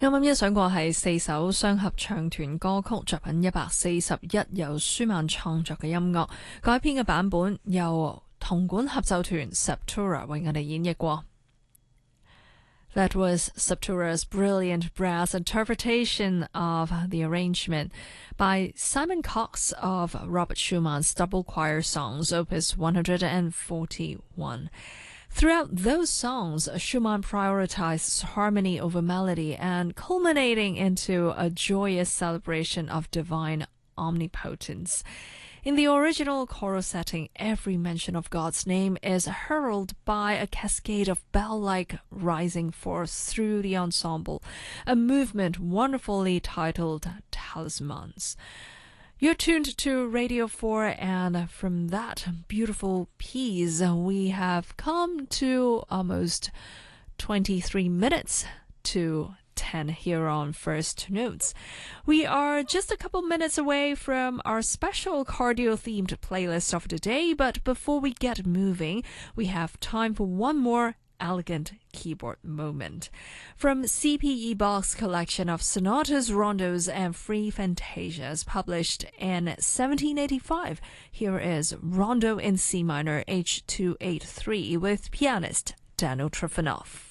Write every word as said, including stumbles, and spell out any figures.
啱啱欣賞過係四首雙合唱團歌曲，作品一百四十一，由舒曼創作嘅音樂改編嘅版本，由銅管合奏團 Septura 為我哋演繹過。That was Septura's brilliant brass interpretation of the arrangement by Simon Cox of Robert Schumann's Double Choir Songs, Opus one hundred forty-one. Throughout those songs, Schumann prioritized harmony over melody and culminating into a joyous celebration of divine omnipotence. In the original choral setting, every mention of God's name is heralded by a cascade of bell-like rising force through the ensemble, a movement wonderfully titled Talismans. You're tuned to Radio four, and from that beautiful piece, we have come to almost twenty-three minutes to ten here on First Notes. We are just a couple minutes away from our special cardio-themed playlist of the day, but before we get moving, we have time for one more elegant keyboard moment. From C P E Bach's collection of sonatas, rondos, and free fantasias published in seventeen eighty-five, here is Rondo in C minor H two eighty-three with pianist Daniel Trifonov.